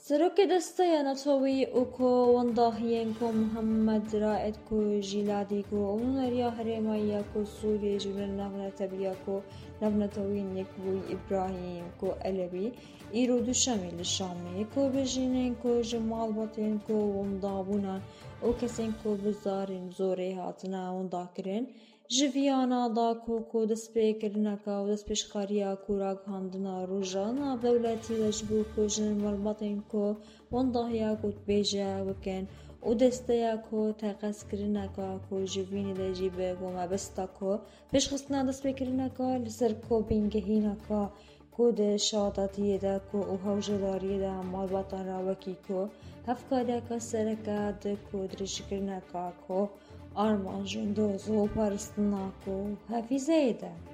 سروک دستای نتوی اوکو ونداهین کو محمد رائد کو جیلادی کو اونریا هرمایا کو سوری جبران نفنا تبریا کو نفنا توین یکوی ابراهیم کو علوی ایرو دوشمی لشامی کو بجینین کو جمال باتین کو وندابونا او کسین کو بزارین زوری هاتنا ونداکرین جویانا دا کو دست پیکرنکا و دست پیشخاریا کو راگ هندنا روزانا دولتی لجبو کو جن والباطن کو ونداهیا کو بیجا وکن و دستیا کو تقص کرنکا کو جوینی لجیبه کو ما بستا کو پیشخستنا دست پیکرنکا لسر کو بینگهینکا کو ده شاداتیه دا کو او هوجداریه دا مالباطن راوکی کو هفکاریا کا سرکا ده کو درشکرنکا کو آرمان جندوز و پارستنا کو حفیظه ده